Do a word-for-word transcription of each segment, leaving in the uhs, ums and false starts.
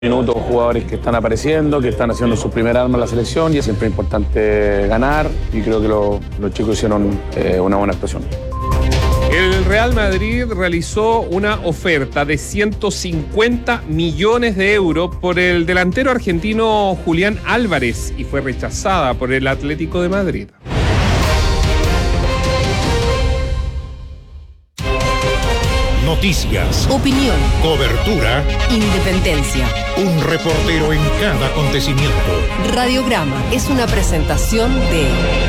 Minutos, jugadores que están apareciendo, que están haciendo su primer arma en la selección y es siempre importante ganar y creo que lo, los chicos hicieron eh, una buena actuación. El Real Madrid realizó una oferta de ciento cincuenta millones de euros por el delantero argentino Julián Álvarez y fue rechazada por el Atlético de Madrid. Noticias, opinión, cobertura, independencia. Un reportero en cada acontecimiento. Radiograma es una presentación de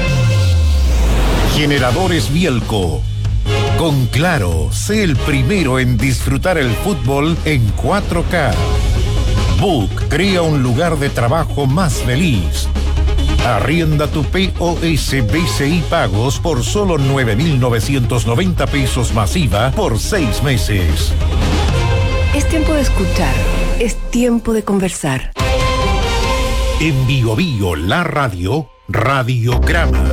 Generadores Bielco. Con Claro, sé el primero en disfrutar el fútbol en cuatro K. Book crea un lugar de trabajo más feliz. Arrienda tu P O S B C I Pagos por solo nueve mil novecientos noventa pesos masiva por seis meses. Es tiempo de escuchar, es tiempo de conversar. En Bio Bio, la radio, Radiograma.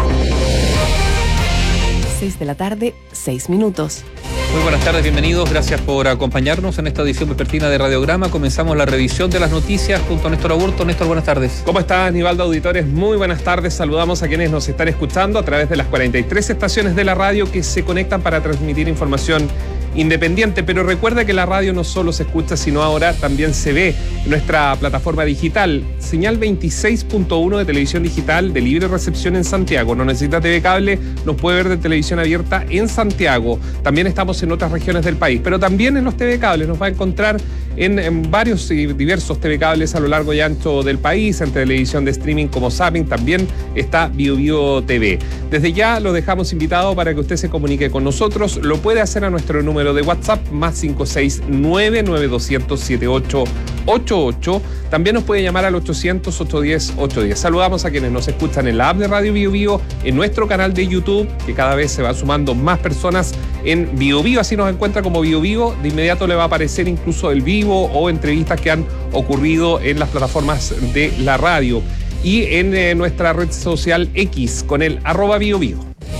seis de la tarde, seis minutos. Muy buenas tardes, bienvenidos, gracias por acompañarnos en esta edición vespertina de Radiograma. Comenzamos la revisión de las noticias junto a Néstor Aburto. Néstor, buenas tardes. ¿Cómo estás, Aníbaldo, auditores? Muy buenas tardes. Saludamos a quienes nos están escuchando a través de las cuarenta y tres estaciones de la radio que se conectan para transmitir información independiente, pero recuerda que la radio no solo se escucha, sino ahora también se ve en nuestra plataforma digital, señal veintiséis punto uno de televisión digital de libre recepción en Santiago. No necesita T V cable, nos puede ver de televisión abierta en Santiago. También estamos en otras regiones del país, pero también en los T V cables. Nos va a encontrar en, en varios y diversos T V cables a lo largo y ancho del país, en televisión de streaming como Zapping, también está Bio Bio T V. Desde ya lo dejamos invitado para que usted se comunique con nosotros. Lo puede hacer a nuestro número de WhatsApp más cinco seis nueve nueve dos cero cero siete ocho ocho ocho. También nos puede llamar al ochocientos, ochocientos diez, ochocientos diez. Saludamos a quienes nos escuchan en la app de Radio Bio Bio, en nuestro canal de YouTube, que cada vez se va sumando más personas en Bio Bio, así nos encuentra como Bio Bio. De inmediato le va a aparecer incluso el vivo o entrevistas que han ocurrido en las plataformas de la radio y en eh, nuestra red social X con el arroba Bio Bio.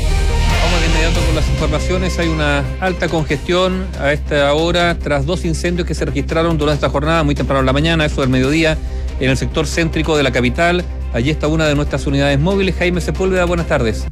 De inmediato con las informaciones. Hay una alta congestión a esta hora tras dos incendios que se registraron durante esta jornada muy temprano en la mañana, eso del mediodía, en el sector céntrico de la capital. Allí está una de nuestras unidades móviles. Jaime Sepúlveda, buenas tardes.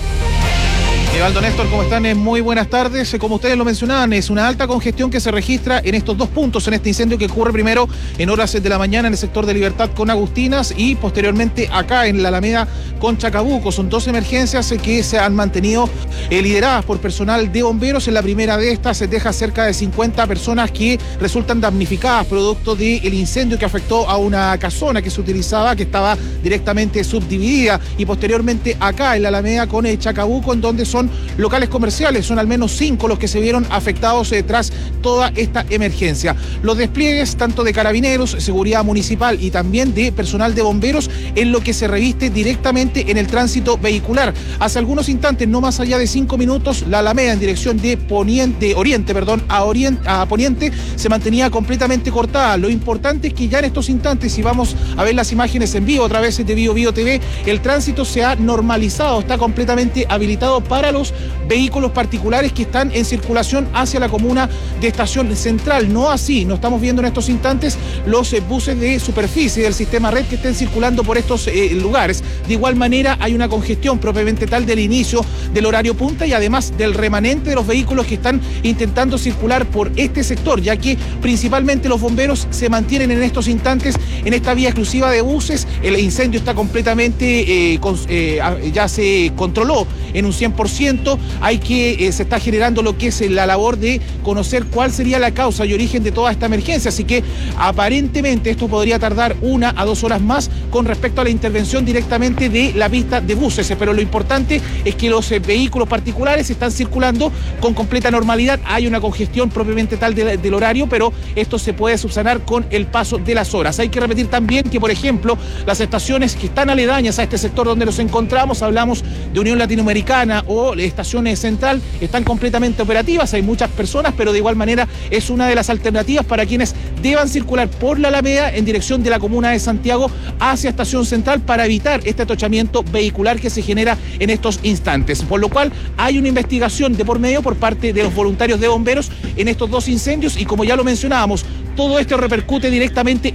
Evaldo, Néstor, ¿cómo están? Muy buenas tardes. Como ustedes lo mencionaban, es una alta congestión que se registra en estos dos puntos, en este incendio que ocurre primero en horas de la mañana en el sector de Libertad con Agustinas y posteriormente acá en la Alameda con Chacabuco. Son dos emergencias que se han mantenido eh, lideradas por personal de bomberos. En la primera de estas se deja cerca de cincuenta personas que resultan damnificadas producto del incendio que afectó a una casona que se utilizaba, que estaba directamente subdividida, y posteriormente acá en la Alameda con el Chacabuco, en donde son locales comerciales. Son al menos cinco los que se vieron afectados eh, tras toda esta emergencia. Los despliegues tanto de carabineros, seguridad municipal y también de personal de bomberos en lo que se reviste directamente en el tránsito vehicular. Hace algunos instantes, no más allá de cinco minutos, la Alameda en dirección de poniente, oriente, perdón, a, oriente, a poniente se mantenía completamente cortada. Lo importante es que ya en estos instantes, si vamos a ver las imágenes en vivo a través de Bio Bio T V, el tránsito se ha normalizado, está completamente habilitado para los vehículos particulares que están en circulación hacia la comuna de Estación Central. No así, no estamos viendo en estos instantes los eh, buses de superficie del sistema red que estén circulando por estos eh, lugares. De igual manera hay una congestión propiamente tal del inicio del horario punta y además del remanente de los vehículos que están intentando circular por este sector, ya que principalmente los bomberos se mantienen en estos instantes en esta vía exclusiva de buses. El incendio está completamente, eh, con, eh, ya se controló en un cien por ciento. Hay que, eh, se está generando lo que es la labor de conocer cuál sería la causa y origen de toda esta emergencia, así que aparentemente esto podría tardar una a dos horas más con respecto a la intervención directamente de la pista de buses, pero lo importante es que los eh, vehículos particulares están circulando con completa normalidad. Hay una congestión propiamente tal de, del horario, pero esto se puede subsanar con el paso de las horas. Hay que repetir también que, por ejemplo, las estaciones que están aledañas a este sector donde nos encontramos, hablamos de Unión Latinoamericana o Estaciones Central, están completamente operativas. Hay muchas personas, pero de igual manera es una de las alternativas para quienes deban circular por la Alameda en dirección de la comuna de Santiago hacia Estación Central para evitar este atochamiento vehicular que se genera en estos instantes. Por lo cual hay una investigación de por medio por parte de los voluntarios de bomberos en estos dos incendios y, como ya lo mencionábamos, todo esto repercute directamente